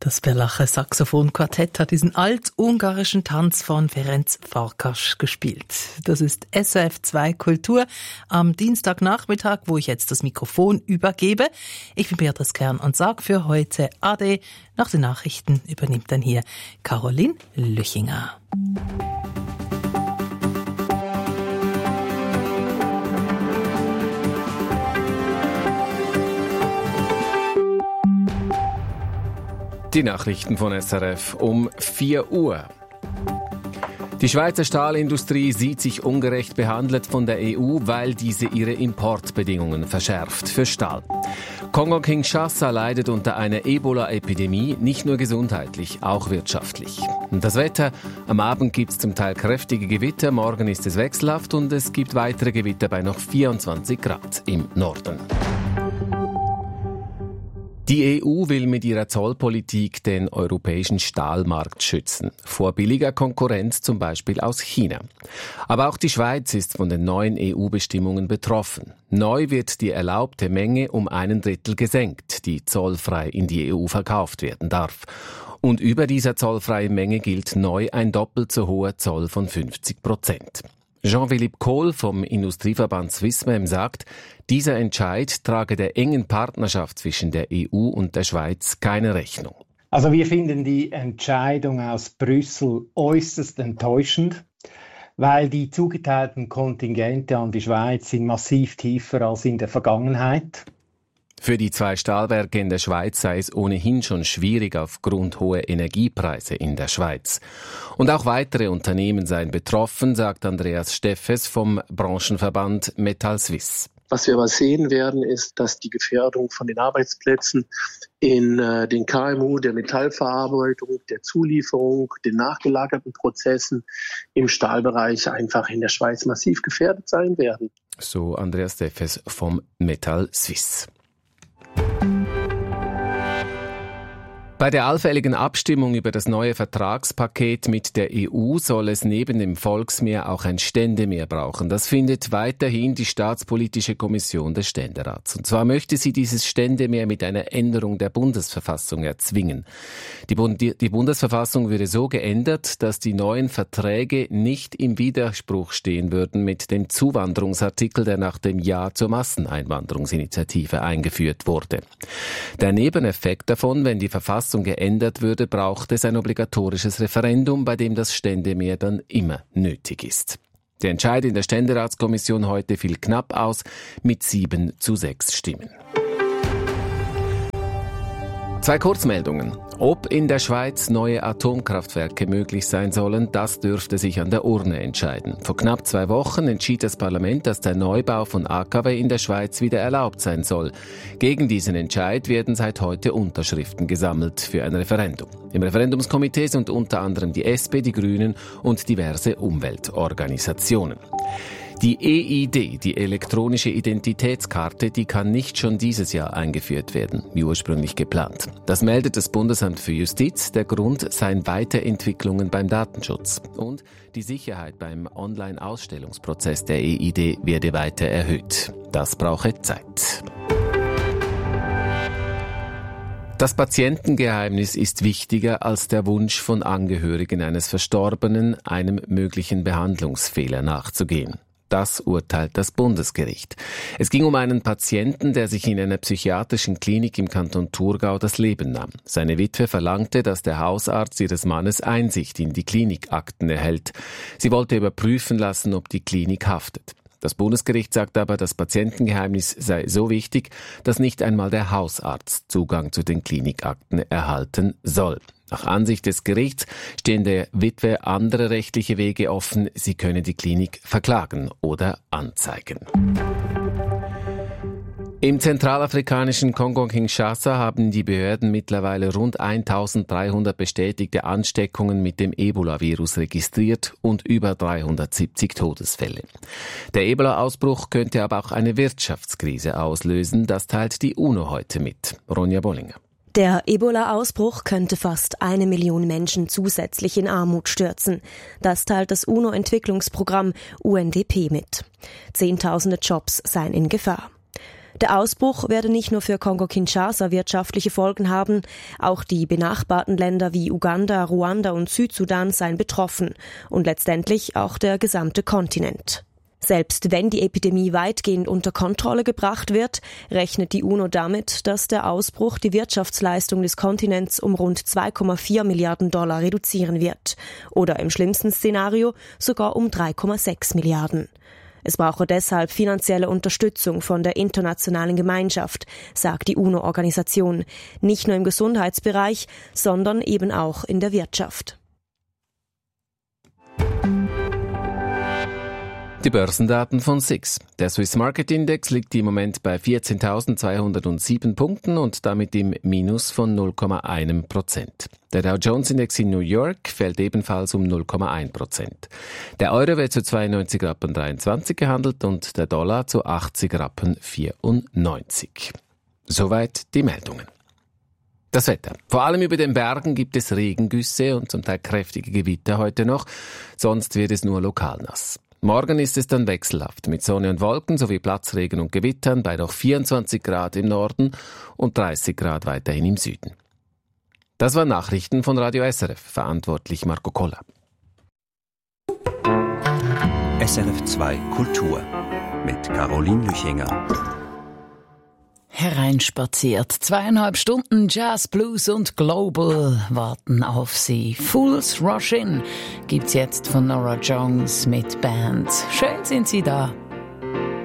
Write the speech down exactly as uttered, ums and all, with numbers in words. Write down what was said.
Das Berlacher Saxophonquartett hat diesen alt-ungarischen Tanz von Ferenc Farkas gespielt. Das ist S R F zwei Kultur am Dienstagnachmittag, wo ich jetzt das Mikrofon übergebe. Ich bin Beatrice Kern und sage für heute Ade. Nach den Nachrichten übernimmt dann hier Caroline Lüchinger. Die Nachrichten von S R F um vier Uhr. Die Schweizer Stahlindustrie sieht sich ungerecht behandelt von der E U, weil diese ihre Importbedingungen verschärft für Stahl. Kongo-Kinshasa leidet unter einer Ebola-Epidemie, nicht nur gesundheitlich, auch wirtschaftlich. Und das Wetter: Am Abend gibt es zum Teil kräftige Gewitter, morgen ist es wechselhaft und es gibt weitere Gewitter bei noch vierundzwanzig Grad im Norden. Die E U will mit ihrer Zollpolitik den europäischen Stahlmarkt schützen, vor billiger Konkurrenz zum Beispiel aus China. Aber auch die Schweiz ist von den neuen E U-Bestimmungen betroffen. Neu wird die erlaubte Menge um einen Drittel gesenkt, die zollfrei in die E U verkauft werden darf. Und über dieser zollfreien Menge gilt neu ein doppelt so hoher Zoll von fünfzig Prozent. Jean-Philippe Kohl vom Industrieverband Swissmem sagt, dieser Entscheid trage der engen Partnerschaft zwischen der E U und der Schweiz keine Rechnung. Also wir finden die Entscheidung aus Brüssel äußerst enttäuschend, weil die zugeteilten Kontingente an die Schweiz sind massiv tiefer als in der Vergangenheit. Für die zwei Stahlwerke in der Schweiz sei es ohnehin schon schwierig aufgrund hoher Energiepreise in der Schweiz. Und auch weitere Unternehmen seien betroffen, sagt Andreas Steffes vom Branchenverband Metall Suisse. Was wir aber sehen werden, ist, dass die Gefährdung von den Arbeitsplätzen in äh, den K M U, der Metallverarbeitung, der Zulieferung, den nachgelagerten Prozessen im Stahlbereich einfach in der Schweiz massiv gefährdet sein werden. So Andreas Steffes vom Metall Suisse. Bei der allfälligen Abstimmung über das neue Vertragspaket mit der E U soll es neben dem Volksmehr auch ein Ständemehr brauchen. Das findet weiterhin die Staatspolitische Kommission des Ständerats. Und zwar möchte sie dieses Ständemehr mit einer Änderung der Bundesverfassung erzwingen. Die, Bund- die Bundesverfassung würde so geändert, dass die neuen Verträge nicht im Widerspruch stehen würden mit dem Zuwanderungsartikel, der nach dem Ja zur Masseneinwanderungsinitiative eingeführt wurde. Der Nebeneffekt davon, wenn die Verfassung geändert würde, braucht es ein obligatorisches Referendum, bei dem das Ständemehr dann immer nötig ist. Der Entscheid in der Ständeratskommission heute fiel knapp aus mit sieben zu sechs Stimmen. Zwei Kurzmeldungen. Ob in der Schweiz neue Atomkraftwerke möglich sein sollen, das dürfte sich an der Urne entscheiden. Vor knapp zwei Wochen entschied das Parlament, dass der Neubau von A K W in der Schweiz wieder erlaubt sein soll. Gegen diesen Entscheid werden seit heute Unterschriften gesammelt für ein Referendum. Im Referendumskomitee sind unter anderem die S P, die Grünen und diverse Umweltorganisationen. Die E I D, die elektronische Identitätskarte, die kann nicht schon dieses Jahr eingeführt werden, wie ursprünglich geplant. Das meldet das Bundesamt für Justiz. Der Grund seien Weiterentwicklungen beim Datenschutz. Und die Sicherheit beim Online-Ausstellungsprozess der E I D werde weiter erhöht. Das brauche Zeit. Das Patientengeheimnis ist wichtiger als der Wunsch von Angehörigen eines Verstorbenen, einem möglichen Behandlungsfehler nachzugehen. Das urteilt das Bundesgericht. Es ging um einen Patienten, der sich in einer psychiatrischen Klinik im Kanton Thurgau das Leben nahm. Seine Witwe verlangte, dass der Hausarzt ihres Mannes Einsicht in die Klinikakten erhält. Sie wollte überprüfen lassen, ob die Klinik haftet. Das Bundesgericht sagt aber, das Patientengeheimnis sei so wichtig, dass nicht einmal der Hausarzt Zugang zu den Klinikakten erhalten soll. Nach Ansicht des Gerichts stehen der Witwe andere rechtliche Wege offen. Sie könne die Klinik verklagen oder anzeigen. Im zentralafrikanischen Kongo-Kinshasa haben die Behörden mittlerweile rund eintausenddreihundert bestätigte Ansteckungen mit dem Ebola-Virus registriert und über dreihundertsiebzig Todesfälle. Der Ebola-Ausbruch könnte aber auch eine Wirtschaftskrise auslösen. Das teilt die UNO heute mit. Ronja Bollinger. Der Ebola-Ausbruch könnte fast eine Million Menschen zusätzlich in Armut stürzen. Das teilt das UNO-Entwicklungsprogramm U N D P mit. Zehntausende Jobs seien in Gefahr. Der Ausbruch werde nicht nur für Kongo-Kinshasa wirtschaftliche Folgen haben, auch die benachbarten Länder wie Uganda, Ruanda und Südsudan seien betroffen und letztendlich auch der gesamte Kontinent. Selbst wenn die Epidemie weitgehend unter Kontrolle gebracht wird, rechnet die UNO damit, dass der Ausbruch die Wirtschaftsleistung des Kontinents um rund zwei Komma vier Milliarden Dollar reduzieren wird oder im schlimmsten Szenario sogar um drei Komma sechs Milliarden. Es brauche deshalb finanzielle Unterstützung von der internationalen Gemeinschaft, sagt die UNO-Organisation, nicht nur im Gesundheitsbereich, sondern eben auch in der Wirtschaft. Die Börsendaten von S I X. Der Swiss Market Index liegt im Moment bei vierzehntausendzweihundertsieben Punkten und damit im Minus von null Komma eins Prozent. Der Dow Jones Index in New York fällt ebenfalls um null Komma eins Prozent. Der Euro wird zu zweiundneunzig Rappen dreiundzwanzig gehandelt und der Dollar zu achtzig Rappen vierundneunzig. Soweit die Meldungen. Das Wetter. Vor allem über den Bergen gibt es Regengüsse und zum Teil kräftige Gewitter heute noch, sonst wird es nur lokal nass. Morgen ist es dann wechselhaft mit Sonne und Wolken sowie Platzregen und Gewittern bei noch vierundzwanzig Grad im Norden und dreißig Grad weiterhin im Süden. Das waren Nachrichten von Radio S R F, verantwortlich Marco Koller. S R F zwei Kultur mit Caroline Lüchinger. Hereinspaziert. Zweieinhalb Stunden Jazz, Blues und Global warten auf Sie. Fools Rush In gibt's jetzt von Norah Jones mit Band. Schön sind Sie da.